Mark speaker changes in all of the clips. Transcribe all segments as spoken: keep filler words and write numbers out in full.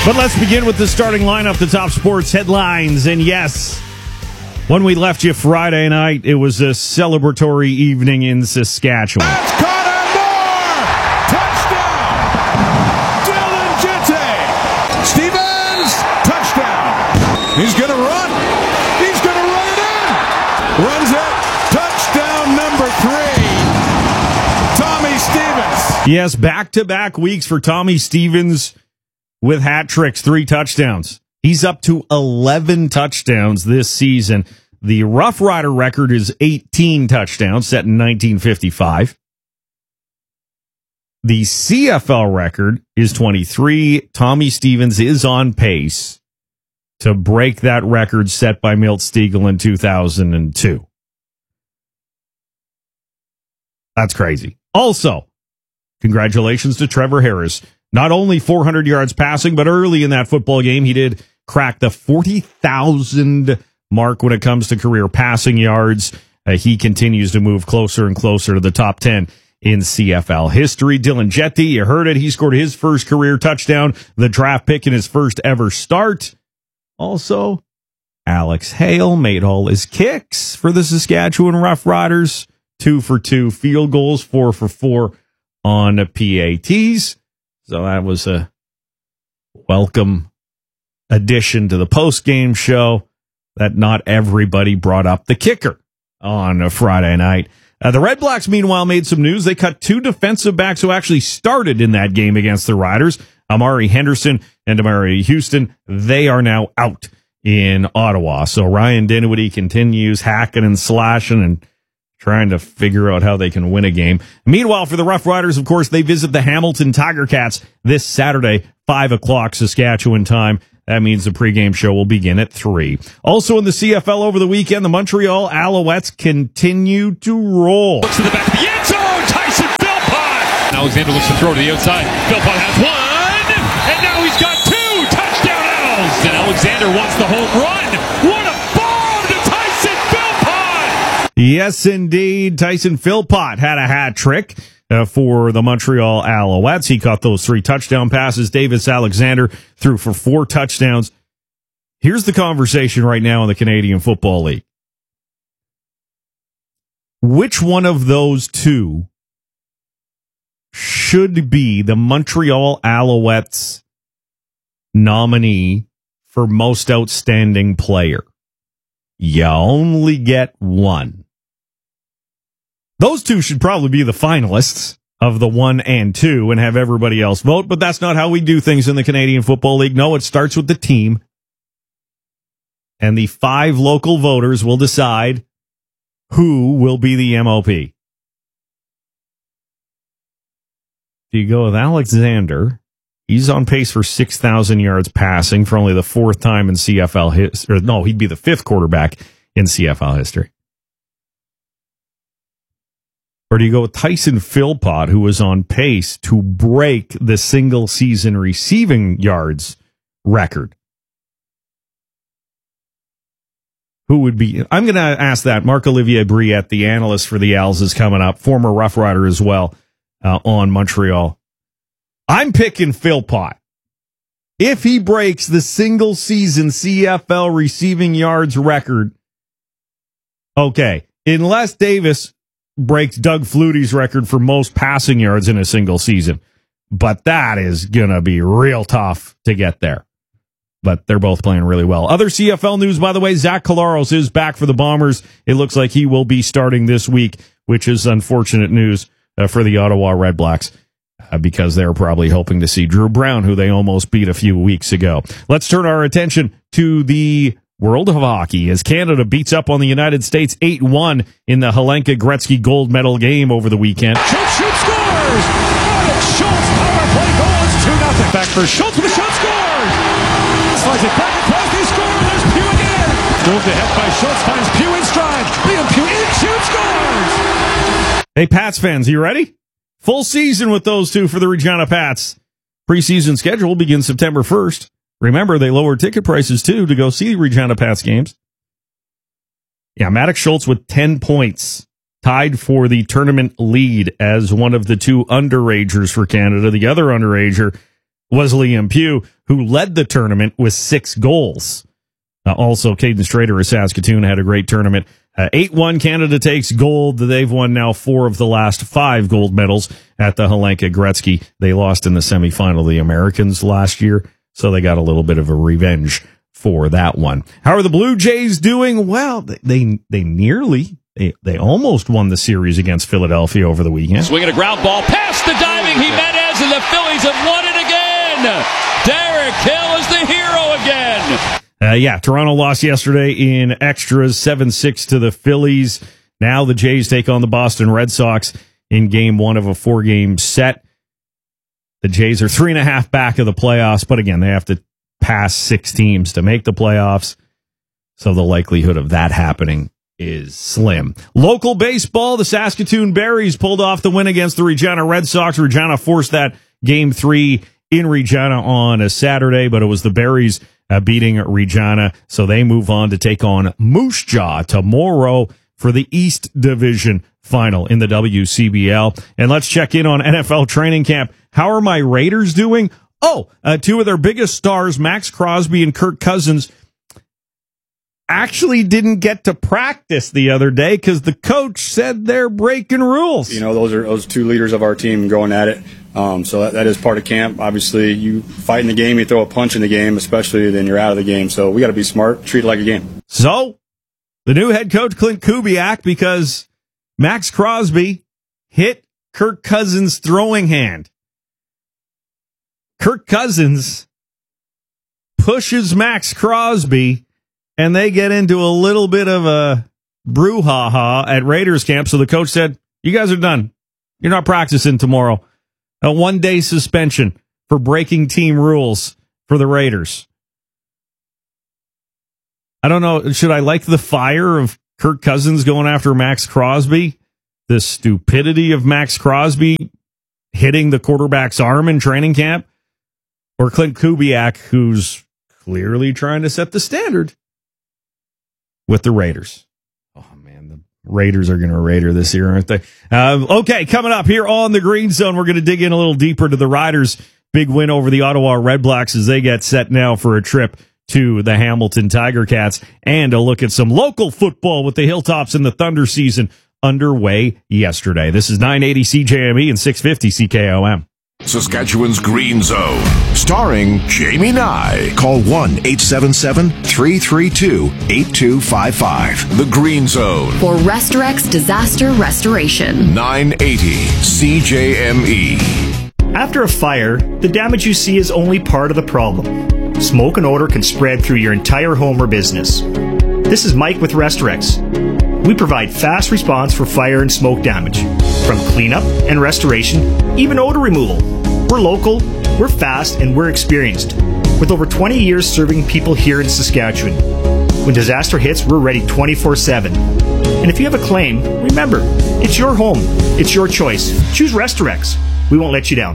Speaker 1: But let's begin with the starting lineup, the top sports headlines. And yes, when we left you Friday night, it was a celebratory evening in Saskatchewan.
Speaker 2: That's Connor Moore! Touchdown! Dylan Jitte! Stevens! Touchdown! He's going to run! He's going to run it in! Runs it! Touchdown number three! Tommy Stevens!
Speaker 1: Yes, back-to-back weeks for Tommy Stevens with hat tricks, three touchdowns. He's up to eleven touchdowns this season. The Rough Rider record is eighteen touchdowns, set in nineteen fifty-five. The C F L record is twenty-three. Tommy Stevens is on pace to break that record set by Milt Stegall in two thousand two. That's crazy. Also, congratulations to Trevor Harris. Not only four hundred yards passing, but early in that football game, he did crack the forty thousand mark when it comes to career passing yards. Uh, he continues to move closer and closer to the top ten in C F L history. Dylan Jitte, you heard it. He scored his first career touchdown, the draft pick in his first ever start. Also, Alex Hale made all his kicks for the Saskatchewan Roughriders. Two for two field goals, four for four on P A Ts. So that was a welcome addition to the post-game show that not everybody brought up the kicker on a Friday night. Uh, the Red Blacks, meanwhile, made some news. They cut two defensive backs who actually started in that game against the Riders, Amari Henderson and Amari Houston. They are now out in Ottawa. So Ryan Dinwiddie continues hacking and slashing and trying to figure out how they can win a game. Meanwhile, for the Rough Riders, of course, they visit the Hamilton Tiger Cats this Saturday, five o'clock Saskatchewan time. That means the pregame show will begin at three. Also in the C F L over the weekend, the Montreal Alouettes continue to roll.
Speaker 3: Looks to the back of the end zone. Tyson Philpott. Alexander looks to throw to the outside. Philpott has one, and now he's got two touchdown Owls. And Alexander wants the home run. What a bomb to Tyson Philpott!
Speaker 1: Yes, indeed. Tyson Philpott had a hat trick uh, for the Montreal Alouettes. He caught those three touchdown passes. Davis Alexander threw for four touchdowns. Here's the conversation right now in the Canadian Football League. Which one of those two should be the Montreal Alouettes nominee for most outstanding player? You only get one. Those two should probably be the finalists of the one and two and have everybody else vote, but that's not how we do things in the Canadian Football League. No, it starts with the team, and the five local voters will decide who will be the M O P. Do you go with Alexander? He's on pace for six thousand yards passing for only the fourth time in C F L history. No, he'd be the fifth quarterback in C F L history. Or do you go with Tyson Philpott, who was on pace to break the single-season receiving yards record? Who would be? I'm going to ask that. Marc-Olivier Briette, the analyst for the Owls, is coming up. Former Rough Rider as well uh, on Montreal. I'm picking Philpott. If he breaks the single-season C F L receiving yards record, okay, unless Davis breaks Doug Flutie's record for most passing yards in a single season. But that is going to be real tough to get there. But they're both playing really well. Other C F L news, by the way, Zach Collaros is back for the Bombers. It looks like he will be starting this week, which is unfortunate news uh, for the Ottawa Red Blacks uh, because they're probably hoping to see Drew Brown, who they almost beat a few weeks ago. Let's turn our attention to the world of hockey as Canada beats up on the United States eight one in the Helenka Gretzky gold medal game over the weekend.
Speaker 2: Schultz shoots, scores! Alex Schultz, power play goal, it's two nothing. Back for Schultz with a shot, scores! Slides it back across, they score, there's Pugh again! Moved ahead by Schultz, finds Pugh in stride. Liam Pugh in, shoots, scores!
Speaker 1: Hey, Pats fans, are you ready? Full season with those two for the Regina Pats. Preseason schedule begins September first. Remember, they lowered ticket prices, too, to go see the Regina Pats games. Yeah, Maddox Schultz with ten points, tied for the tournament lead as one of the two underagers for Canada. The other underager was Liam Pugh, who led the tournament with six goals. Uh, also, Caden Strader of Saskatoon had a great tournament. Uh, eight one, Canada takes gold. They've won now four of the last five gold medals at the Helenka Gretzky. They lost in the semifinal to the Americans last year, so they got a little bit of a revenge for that one. How are the Blue Jays doing? Well, they they, they nearly, they, they almost won the series against Philadelphia over the weekend.
Speaker 3: Swinging a ground ball past the diving Jimenez, and the Phillies have won it again. Derek Hill is the hero again.
Speaker 1: Uh, yeah, Toronto lost yesterday in extras, seven six to the Phillies. Now the Jays take on the Boston Red Sox in game one of a four-game set. The Jays are three and a half back of the playoffs, but again, they have to pass six teams to make the playoffs, so the likelihood of that happening is slim. Local baseball, the Saskatoon Berries pulled off the win against the Regina Red Sox. Regina forced that game three in Regina on a Saturday, but it was the Berries uh, beating Regina, so they move on to take on Moose Jaw tomorrow for the East Division final in the W C B L. And let's check in on N F L training camp. How are my Raiders doing? Oh, uh, two of their biggest stars, Max Crosby and Kirk Cousins, actually didn't get to practice the other day because the coach said they're breaking rules.
Speaker 4: You know, those are those two leaders of our team going at it. Um, so that, that is part of camp. Obviously, you fight in the game, you throw a punch in the game, especially then you're out of the game. So we got to be smart, treat it like a game.
Speaker 1: So the new head coach, Clint Kubiak, because Max Crosby hit Kirk Cousins' throwing hand. Kirk Cousins pushes Max Crosby, and they get into a little bit of a brouhaha at Raiders camp. So the coach said, you guys are done. You're not practicing tomorrow. A one-day suspension for breaking team rules for the Raiders. I don't know. Should I like the fire of Kirk Cousins going after Max Crosby? The stupidity of Max Crosby hitting the quarterback's arm in training camp? Or Clint Kubiak, who's clearly trying to set the standard with the Raiders? Oh, man, the Raiders are going to Raider this year, aren't they? Uh, okay, coming up here on the Green Zone, we're going to dig in a little deeper to the Riders' big win over the Ottawa Redblacks as they get set now for a trip to the Hamilton Tiger Cats, and a look at some local football with the Hilltops and the Thunder season underway yesterday. This is nine eighty C J M E and six fifty C K O M.
Speaker 5: Saskatchewan's Green Zone, starring Jamie Nye. Call one eight seven seven, three three two, eight two five five. The Green Zone.
Speaker 6: For Restorex Disaster Restoration.
Speaker 5: nine eighty C J M E.
Speaker 7: After a fire, the damage you see is only part of the problem. Smoke and odor can spread through your entire home or business. This is Mike with Restorex. We provide fast response for fire and smoke damage, from cleanup and restoration, even odor removal. We're local, we're fast, and we're experienced, with over twenty years serving people here in Saskatchewan. When disaster hits, we're ready twenty-four seven. And if you have a claim, remember, it's your home, it's your choice. Choose Restorex. We won't let you down.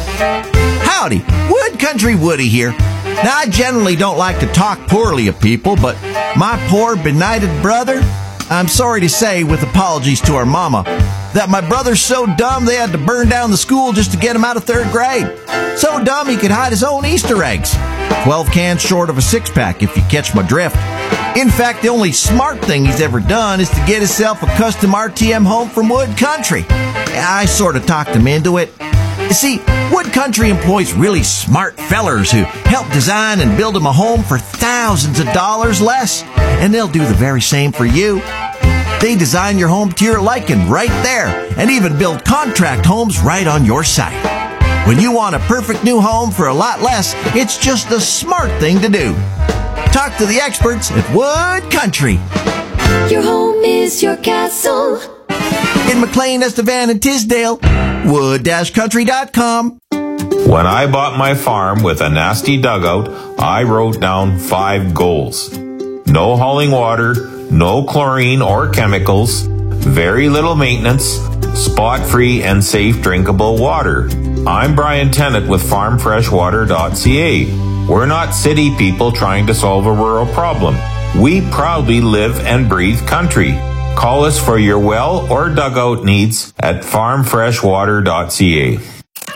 Speaker 8: Howdy, Wood Country Woody here. Now, I generally don't like to talk poorly of people, but my poor benighted brother, I'm sorry to say, with apologies to our mama, that my brother's so dumb they had to burn down the school just to get him out of third grade. So dumb he could hide his own Easter eggs. Twelve cans short of a six-pack, if you catch my drift. In fact, the only smart thing he's ever done is to get himself a custom R T M home from Wood Country. I sort of talked him into it. You see, Wood Country employs really smart fellers who help design and build him a home for thousands of dollars less. And they'll do the very same for you. They design your home to your liking right there, and even build contract homes right on your site. When you want a perfect new home for a lot less, it's just the smart thing to do. Talk to the experts at Wood Country.
Speaker 6: Your home is your castle.
Speaker 8: In McLean, Estevan, and Tisdale, wood country dot com.
Speaker 9: When I bought my farm with a nasty dugout, I wrote down five goals. No hauling water, no chlorine or chemicals, very little maintenance, spot-free and safe drinkable water. I'm Brian Tennant with farm fresh water dot c a. We're not city people trying to solve a rural problem. We proudly live and breathe country. Call us for your well or dugout needs at farm fresh water dot c a.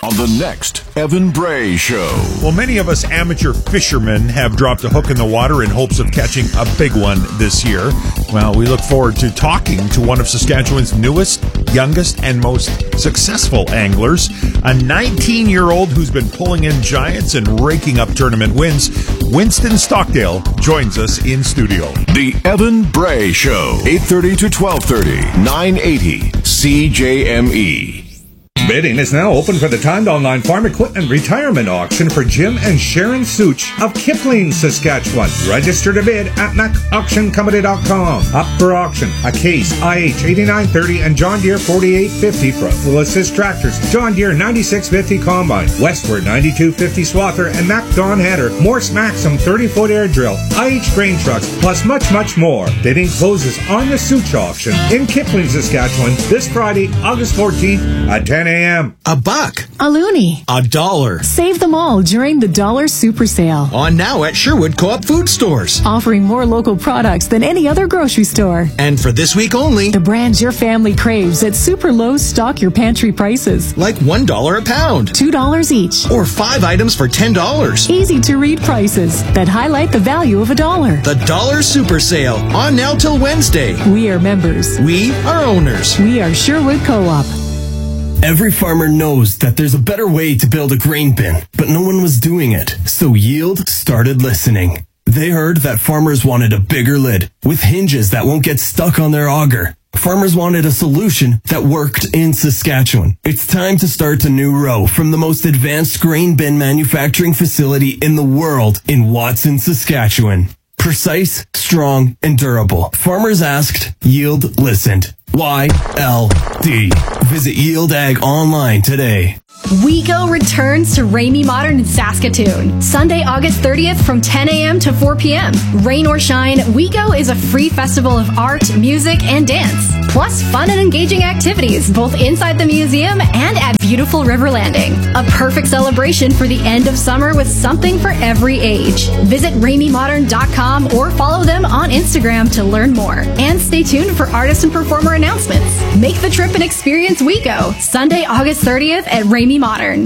Speaker 5: on the next Evan Bray Show.
Speaker 10: Well, many of us amateur fishermen have dropped a hook in the water in hopes of catching a big one this year. Well, we look forward to talking to one of Saskatchewan's newest, youngest, and most successful anglers, a nineteen-year-old who's been pulling in giants and raking up tournament wins. Winston Stockdale joins us in studio.
Speaker 5: The Evan Bray Show, eight thirty to twelve thirty, nine eighty C J M E.
Speaker 11: Bidding is now open for the timed online farm equipment retirement auction for Jim and Sharon Such of Kipling, Saskatchewan. Register to bid at mac auction company dot com. Up for auction, a Case I H eighty-nine thirty and John Deere forty-eight fifty front wheel assist tractors, John Deere ninety-six fifty combine, Westward ninety-two fifty swather, and Mac Dawn header, Morse Maxim thirty-foot air drill, I H grain trucks, plus much, much more. Bidding closes on the Such auction in Kipling, Saskatchewan this Friday, August fourteenth at ten a.m.
Speaker 12: A buck.
Speaker 13: A loonie.
Speaker 12: A dollar.
Speaker 13: Save them all during the Dollar Super Sale.
Speaker 12: On now at Sherwood Co-op Food Stores.
Speaker 13: Offering more local products than any other grocery store.
Speaker 12: And for this week only,
Speaker 13: the brands your family craves at super low stock your pantry prices.
Speaker 12: Like one dollar a pound.
Speaker 13: two dollars each.
Speaker 12: Or five items for ten dollars.
Speaker 13: Easy to read prices that highlight the value of a dollar.
Speaker 12: The Dollar Super Sale. On now till Wednesday.
Speaker 13: We are members.
Speaker 12: We are owners.
Speaker 13: We are Sherwood Co-op.
Speaker 14: Every farmer knows that there's a better way to build a grain bin, but no one was doing it. So Yield started listening. They heard that farmers wanted a bigger lid with hinges that won't get stuck on their auger. Farmers wanted a solution that worked in Saskatchewan. It's time to start a new row from the most advanced grain bin manufacturing facility in the world in Watson, Saskatchewan. Precise, strong, and durable. Farmers asked, Yield listened. Y L D. Visit Yield Ag online today.
Speaker 15: WeGo returns to Ramey Modern in Saskatoon. Sunday, August thirtieth from ten a.m. to four p.m. Rain or shine, WeGo is a free festival of art, music, and dance. Plus fun and engaging activities both inside the museum and at beautiful River Landing. A perfect celebration for the end of summer with something for every age. Visit ramey modern dot com or follow them on Instagram to learn more. And stay tuned for artist and performer announcements. Make the trip and experience WeGo. Sunday, August thirtieth at Ramey Modern.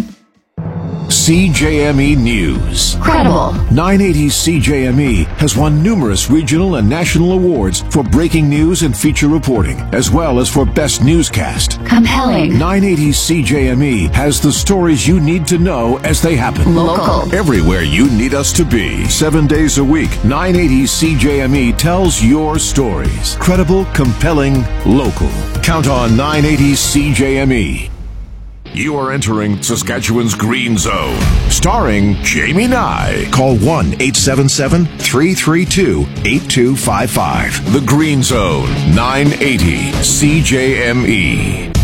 Speaker 5: C J M E News.
Speaker 15: Credible.
Speaker 5: nine eighty C J M E has won numerous regional and national awards for breaking news and feature reporting, as well as for best newscast.
Speaker 15: Compelling.
Speaker 5: nine eighty C J M E has the stories you need to know as they happen.
Speaker 15: Local.
Speaker 5: Everywhere you need us to be. Seven days a week, nine eighty C J M E tells your stories. Credible, compelling, local. Count on nine eighty C J M E. You are entering Saskatchewan's Green Zone, starring Jamie Nye. Call one eight seven seven, three three two, eight two five five. The Green Zone, nine eighty C J M E.